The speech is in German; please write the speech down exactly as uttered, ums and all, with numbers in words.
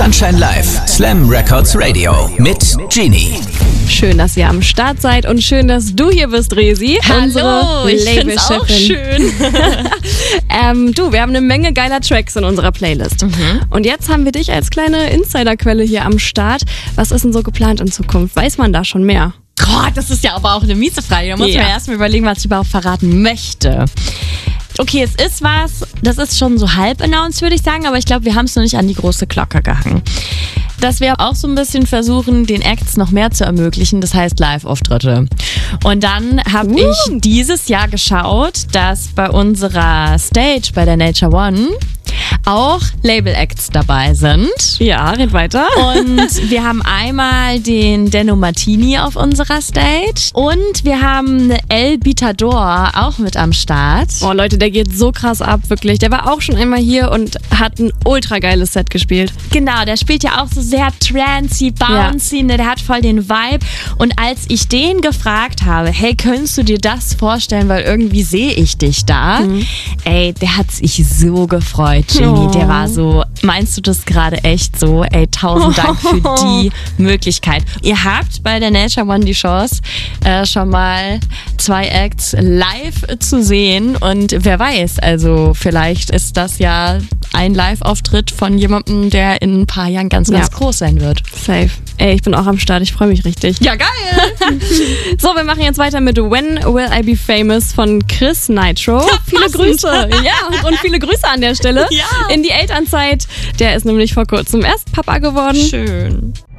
Sunshine Live, Slam Records Radio mit Genie. Schön, dass ihr am Start seid und schön, dass du hier bist, Resi. Hallo, ich find's auch schön. ähm, du, wir haben eine Menge geiler Tracks in unserer Playlist. Mhm. Und jetzt haben wir dich als kleine Insiderquelle hier am Start. Was ist denn so geplant in Zukunft? Weiß man da schon mehr? Gott, das ist ja aber auch eine miese Frage. Da muss Ja. man erst mal überlegen, was ich überhaupt verraten möchte. Okay, es ist was, das ist schon so halb announced, würde ich sagen, aber ich glaube, wir haben es noch nicht an die große Glocke gehangen. Dass wir auch so ein bisschen versuchen, den Acts noch mehr zu ermöglichen, das heißt Live-Auftritte. Und dann habe Uh. ich dieses Jahr geschaut, dass bei unserer Stage bei der Nature One auch Label-Acts dabei sind. Ja, red weiter. Und wir haben einmal den Denno Martini auf unserer Stage und wir haben El Bitador auch mit am Start. Oh Leute, der geht so krass ab, wirklich. Der war auch schon einmal hier und hat ein ultra geiles Set gespielt. Genau, der spielt ja auch so sehr trancy, bouncy, ja. ne, der hat voll den Vibe. Und als ich den gefragt habe, hey, könntest du dir das vorstellen, weil irgendwie sehe ich dich da, Mhm. ey, der hat sich so gefreut, Genie. Oh. Der war so, meinst du das gerade echt so? Ey, tausend Dank für die Möglichkeit. Ihr habt bei der Nature One die Chance, äh, schon mal zwei Acts live zu sehen. Und wer weiß, also vielleicht ist das ja ein Live-Auftritt von jemandem, der in ein paar Jahren ganz, ganz Ja. groß sein wird. Safe. Ey, ich bin auch am Start, ich freue mich richtig. Ja, geil! So, wir machen jetzt weiter mit When Will I Be Famous von Chris Nitro. Viele passend. Grüße. Ja, und viele Grüße an der Stelle Ja. in die Elternzeit. Der ist nämlich vor kurzem erst Papa geworden. Schön.